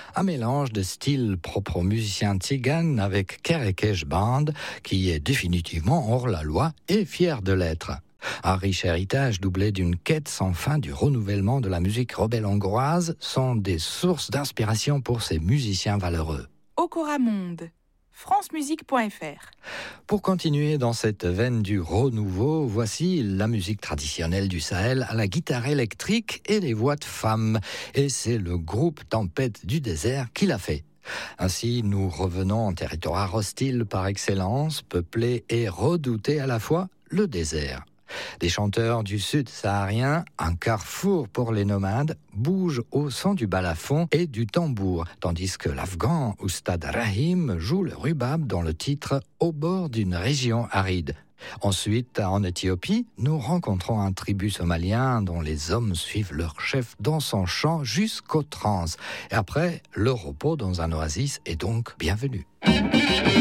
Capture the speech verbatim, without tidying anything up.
Un mélange de styles propres aux musiciens tziganes avec Kerekesh Band, qui est définitivement hors la loi et fier de l'être. Un riche héritage doublé d'une quête sans fin du renouvellement de la musique rebelle hongroise sont des sources d'inspiration pour ces musiciens valeureux. Okora Monde, francemusique point f r. Pour continuer dans cette veine du renouveau, voici la musique traditionnelle du Sahel à la guitare électrique et les voix de femmes. Et c'est le groupe Tempête du désert qui l'a fait. Ainsi, nous revenons en territoire hostile par excellence, peuplé et redouté à la fois, le désert. Des chanteurs du sud saharien, un carrefour pour les nomades, bougent au son du balafon et du tambour, tandis que l'Afghan Oustad Rahim joue le rubab dans le titre « Au bord d'une région aride ». Ensuite, en Éthiopie, nous rencontrons un tribut somalien dont les hommes suivent leur chef dans son chant jusqu'aux trans. Et après, le repos dans un oasis est donc bienvenu.